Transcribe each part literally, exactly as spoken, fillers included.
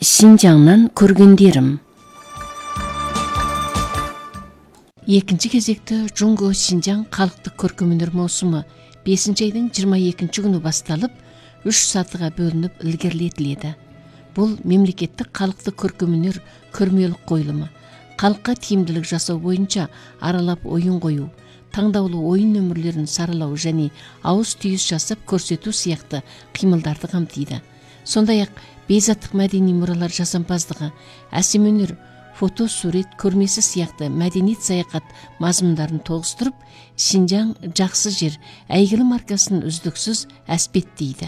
Шинжаңнан көргендерім. Екінші кезекті Жунго Шинжаң халықтық көркемөнөр маусуму бешинчи айдын жыйырма экинчи күнү басталып, үч сатыга бөлүнүп илгерилетилди. Бул мемлекеттик халықтык көркемөнөр көрмөлүк коюлуму, калкка тийимдүүлүк жасоо боюнча аралап оюн коюу, таңдаулуу оюн нөмүрлөрүн саралоо жана ауыз түйүз жасап көрсөтүү сыяктуу кыймылдарды камтыйт. Сондай-ак бейзаттык мәдени муралар жасампаздыгы, әсем өнөр, фото сурет көрмеси сыяктуу мәдениет саякат мазмундарын тогуштуруп, Шинжаң жакшы жер әйгилі маркасын үздүксүз аспеттейди.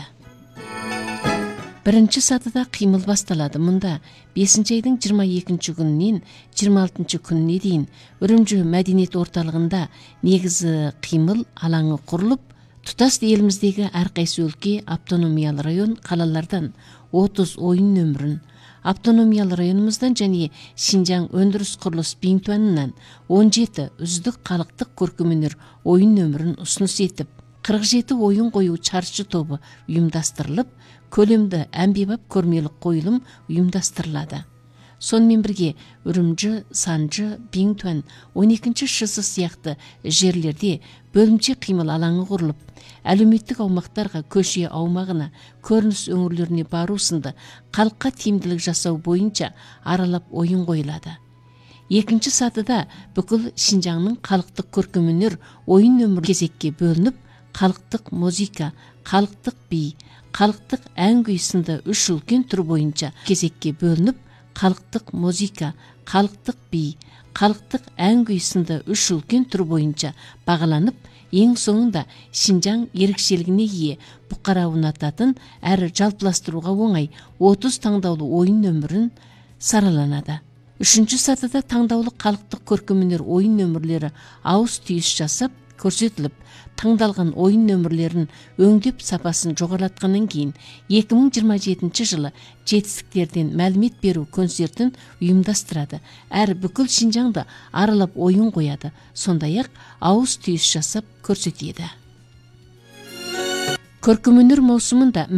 Биринчи сатыда кыймыл башталады. Мында бешинчи айдын жыйырма экинчи күнүнөн жыйырма алтынчы күнүнө дейин Үрүмчү мәдениет орталыгында негизи кыймыл алаңы курулуп, тутас элимиздеги ар кайсы өлкө, автономиялык район, калалардан отуз оюн нөмүрүн, автономиялык районумуздан және Шинжаң өндүрүс курулуш биңтуанынан он жети үздүк калктык көркөмөнөр оюн нөмүрүн усунуш этип, кырк жети оюн коюу чарчы тобу уюмдаштырылып, көлөмдө амбебап көрмөлүк коюлум уюмдаштырылады. Сонымен бирге Үрүмчү, Санжы, Биңтуан, он экинчи ШС сыяктуу жерлерде бөлүмчө кыймыл алаңы курулуп, әлеуметтик аумактарга, көчө аумагына, көрүнүс өңүрлөрүнө баруу сынды калкка тийимдүүлүк жасоо боюнча аралап оюн коюлады. Экинчи сатыда бүкүл Шинжаңдын калктык көркөмөнөр оюн нөмүр кезекке бөлүнүп, калктык музыка, калктык бий, калктык ән күй сынды үч үлкен тур боюнча кезекке бөлүнүп, калктык музыка, калктык бий, калктык ән күй сынды үч үлкен тур боюнча багаланып, эң соңунда Шинжаң эрекчелигине ээ букара унататын әрі жалпылаштырууга оңай отуз таңдаулуу оюн нөмүрүн сараланады. Үчүнчү сатыда таңдаулуу калктык көркөмөнөр оюн нөмүрлөрү ауыз түйүш жасап көрсөтүлүп, таңдалган оюн нөмүрлөрүн өңдөп сапасын жогорулаткандан кийин эки миң жыйырма жетинчи жылы жетистиктерден маалымет берүү концертин уюмдаштырады. Әр бүкүл Шинжаңды аралап оюн кояды. Сондай-ак ауыз түйүш жасап көрсөтөдү. Көркөмөнөр маусумунда